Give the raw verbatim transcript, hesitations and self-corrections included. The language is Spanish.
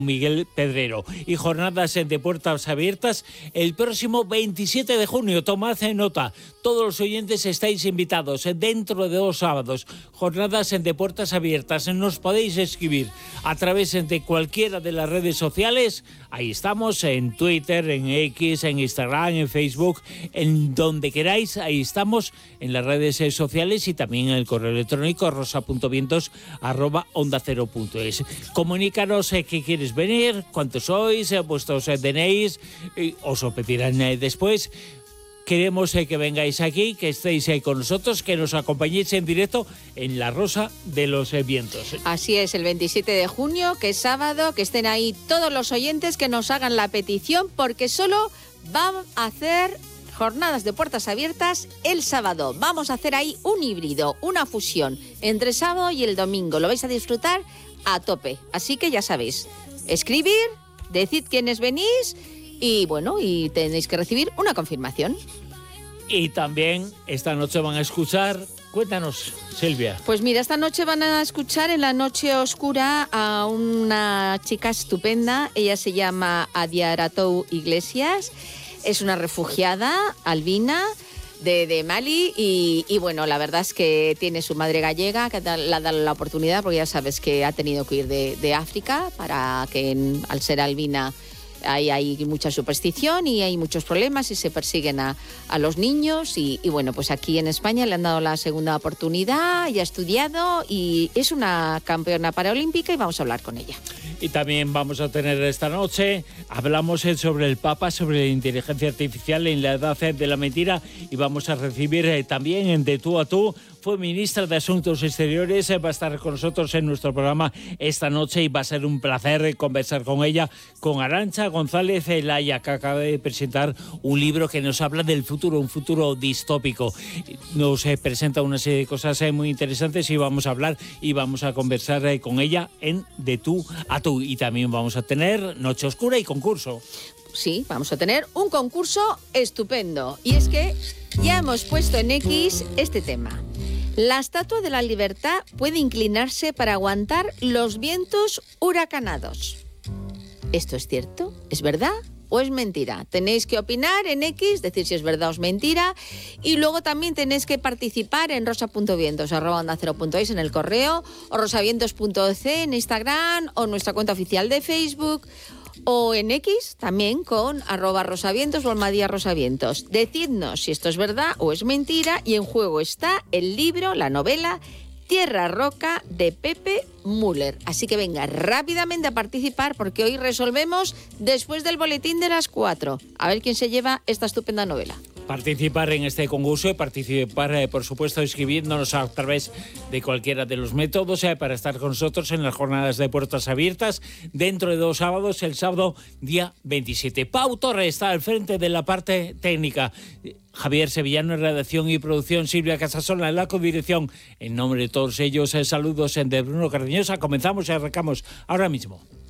Miguel Pedrero. Y jornadas de puertas abiertas el próximo veintisiete de junio. Tomad nota. Todos los oyentes estáis invitados dentro de dos sábados. Jornadas de puertas abiertas. Nos podéis escribir a través de cualquiera de las redes sociales. Ahí estamos, en Twitter, en X, en Instagram, en Facebook, en donde queráis. Ahí estamos, en las redes sociales y también en el correo electrónico rosa punto vientos arroba onda cero punto es. Comunícanos eh, qué quieres venir, cuántos sois, eh, vuestros eh, D N Is, eh, os lo pedirán eh, después. Queremos eh, que vengáis aquí, que estéis ahí con nosotros, que nos acompañéis en directo en La Rosa de los eh, Vientos. Así es, el veintisiete de junio, que es sábado, que estén ahí todos los oyentes, que nos hagan la petición, porque solo van a hacer jornadas de puertas abiertas el sábado. Vamos a hacer ahí un híbrido, una fusión entre el sábado y el domingo. Lo vais a disfrutar a tope. Así que ya sabéis, escribir, decid quiénes venís y bueno, y tenéis que recibir una confirmación. Y también esta noche van a escuchar, cuéntanos, Silvia. Pues mira, esta noche van a escuchar en la noche oscura a una chica estupenda. Ella se llama Adiaratou Iglesias. Es una refugiada albina de, de Mali y, y bueno, la verdad es que tiene su madre gallega que da, le ha dado la oportunidad, porque ya sabes que ha tenido que ir de, de África para que en, al ser albina hay, hay mucha superstición y hay muchos problemas y se persiguen a, a los niños y, y bueno, pues aquí en España le han dado la segunda oportunidad y ha estudiado y es una campeona paraolímpica y vamos a hablar con ella. Y también vamos a tener esta noche, hablamos sobre el Papa, sobre la inteligencia artificial en la edad de la mentira y vamos a recibir también en De Tú a Tú. Fue ministra de Asuntos Exteriores, va a estar con nosotros en nuestro programa esta noche y va a ser un placer conversar con ella, con Arantxa González Elaya, que acaba de presentar un libro que nos habla del futuro, un futuro distópico. Nos eh, presenta una serie de cosas eh, muy interesantes y vamos a hablar y vamos a conversar eh, con ella en De Tú a Tú. Y también vamos a tener Noche Oscura y concurso. Sí, vamos a tener un concurso estupendo. Y es que ya hemos puesto en X este tema. La Estatua de la Libertad puede inclinarse para aguantar los vientos huracanados. ¿Esto es cierto? ¿Es verdad o es mentira? Tenéis que opinar en X, decir si es verdad o es mentira. Y luego también tenéis que participar en rosa punto vientos arroba onda cero punto es en el correo, o rosavientos punto e ce en Instagram, o nuestra cuenta oficial de Facebook, o en X también con arroba rosavientos o almadía rosavientos. Decidnos si esto es verdad o es mentira y en juego está el libro, la novela Tierra Roca de Pepe Müller. Así que venga rápidamente a participar porque hoy resolvemos después del boletín de las cuatro. A ver quién se lleva esta estupenda novela. Participar en este concurso y participar, eh, por supuesto, escribiéndonos a través de cualquiera de los métodos eh, para estar con nosotros en las jornadas de puertas abiertas dentro de dos sábados, el sábado día veintisiete. Pau Torre está al frente de la parte técnica. Javier Sevillano en redacción y producción, Silvia Casasola en la codirección. En nombre de todos ellos, eh, saludos de Bruno Cardeñosa. Comenzamos y arrancamos ahora mismo.